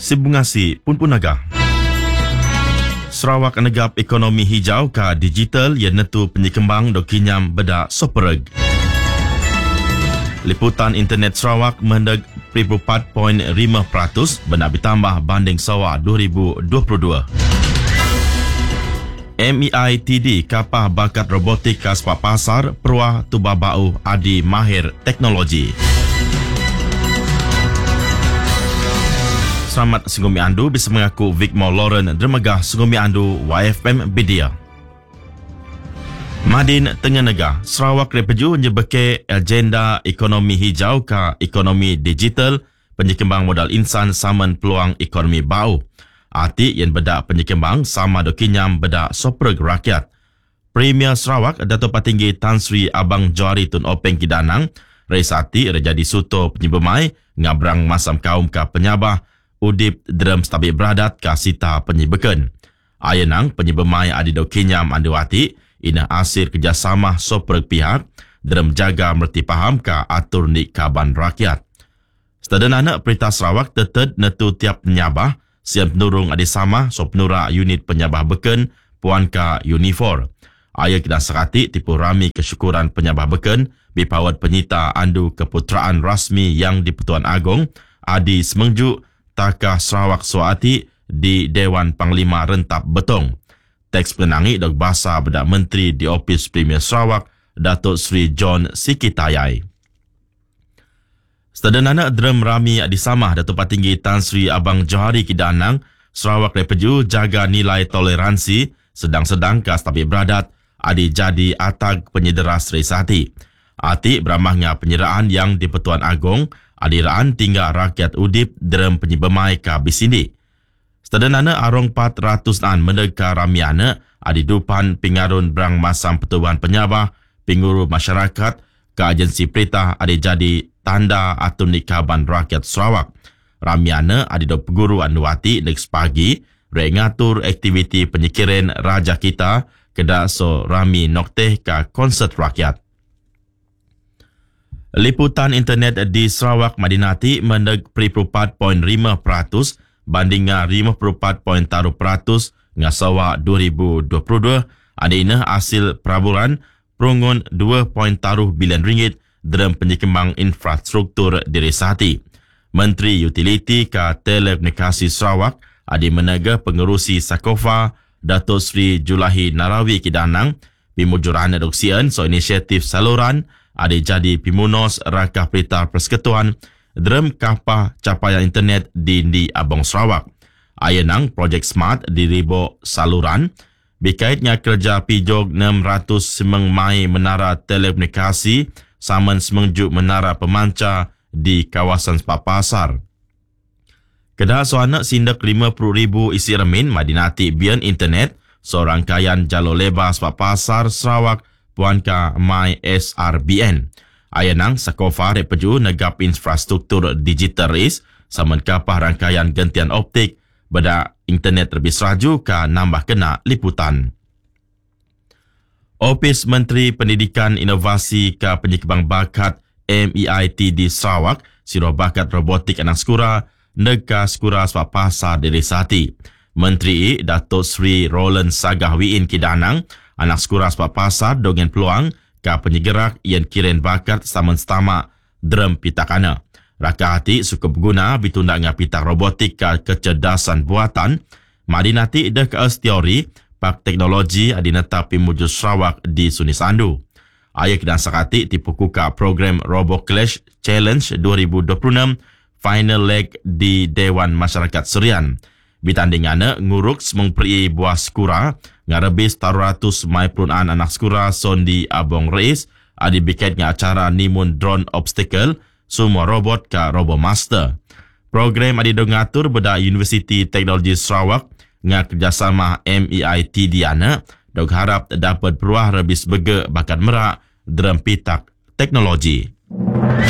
Sibungasi pun naga. Sarawak negap ekonomi hijau ka digital yang netu penyekembang dokinyam beda sopereg. Liputan internet Sarawak mendeg 4.5% benda ditambah banding sawa 2022. MEITD kapah bakat robotik ka sepak pasar peruah tubabau adi mahir teknologi. Selamat Sungguh Andu bisa mengaku Vicmore Lauren Dermegah Sungguh Andu YFM Bidia. Madin Tengah Negah Sarawak Repeju nyebeke agenda ekonomi hijau ka ekonomi digital penyekembang modal insan saman peluang ekonomi bau. Arti yang beda penyekembang sama dokinyam beda sopreg rakyat. Premier Sarawak Dato' Patinggi Tan Sri Abang Johari Tun Openg Kidanang Reisati Rejadi Suto Penyibemai ngabrang masam kaum ka penyabah udip dalam stabil beradat ka sita penyibeken. Ayenang penyibemai adido kinyam andiwati ina asir kerjasama sopreg pihak dalam jaga merti paham ka atur ni kaban rakyat. Sedadanana Perintah Sarawak tetad netu tiap penyabah siap penurung adisama so penura unit penyabah beken puan ka Unifor. Ayah kita sekati tipu rami kesyukuran penyabah beken bipawat penyita andu keputeraan rasmi yang di Pertuan Agong Adi Semengjuk Taka Sarawak Suati di Dewan Panglima Rentap Betong. Teks penangi dok bahasa bedak Menteri di Opis Premier Sarawak, Datuk Sri John Sikitayai. Sedadanana Drem Rami Adisamah Datuk Patinggi Tan Sri Abang Johari Kidanang, Sarawak Repeju jaga nilai toleransi sedang-sedang ka stabil beradat adi jadi atag penyedera Srisati. Ati beramahnya penyeraan yang di Pertuan Agong adiraan tinggal rakyat udip dalam penyibemai ka bisindi. Sedadanana arong 400-an mendeka ramiana adidupan pingarun berang masam pertubuhan penyabah pinguru masyarakat ke agensi perintah adi jadi tanda atun nikaban rakyat Sarawak. Ramiana adido peguru anuati next pagi rengatur aktiviti penyikiran raja kita kedak so rami nokteh ka konsert rakyat. Liputan internet di Sarawak Madinati mendeg 4.5% banding 54.3% ngasawa 2022 adina hasil peraburan perungun 2.3 bilion ringgit dalam penyekembang infrastruktur diri sati. Menteri Utiliti ka Telekomunikasi Sarawak adi menega pengerusi Sakofa Datuk Sri Julahi Narawi Kidanang pimujuran adoksian so inisiatif saluran ada jadi pimunos rakah perintah persekutuan dalam kapah capaian internet di Abong Sarawak. Ayenang projek smart di ribo saluran berkaitnya kerja pijog 600 semengmai menara telekomunikasi saman semengjuk menara pemancar di kawasan sepak pasar. Kedah soanak sindak 50,000 isi remin Madinati bian internet sorangkaian jalur lebar sepak pasar Sarawak puan ka My SRBN. Ayanang Sakofa Repeju negap infrastruktur digital race saman kapah rangkaian gentian optik beda internet lebih seraju ka nambah kena liputan. Opis Menteri Pendidikan Inovasi ka Penyekembang Bakat MEITD Sarawak Siro Bakat Robotik Anak Skura nega Skura sepak pasar diri sati. Menteri Datuk Sri Roland Sagahwiin Kidanang anak skura sepak pasar dengan peluang ka penyegerak yang kiren bakat saman setama drum pitakana. Raka hati suka berguna bitunda dengan pitak robotik ka kecerdasan buatan. Madinati dah ke teori pak teknologi adinata pimujud Sarawak di Suni Sandu. Ayah dan sakati tipu kuka program Robo Clash Challenge 2026 final leg di Dewan Masyarakat Serian. Bitandingana nguruk mengperi buah skura ngarebis 400 mai perunaan anak skura sondi Abong Reis adi biket nga acara nimun drone obstacle semua robot ka Robo Master. Program adi dongatur beda Universiti Teknologi Sarawak nga kerjasama MEIT Diana dog harap dapat peruah rebis bege bakat merak dalam pitak teknologi.